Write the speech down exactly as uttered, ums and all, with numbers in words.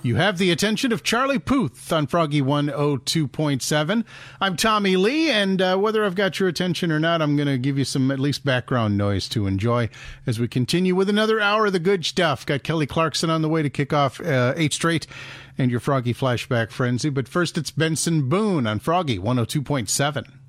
You have the attention of Charlie Puth on Froggy one oh two point seven. I'm Tommy Lee, and uh, whether I've got your attention or not, I'm going to give you some at least background noise to enjoy as we continue with another hour of the good stuff. Got Kelly Clarkson on the way to kick off uh, eight straight and your Froggy Flashback Frenzy. But first, it's Benson Boone on Froggy one oh two point seven.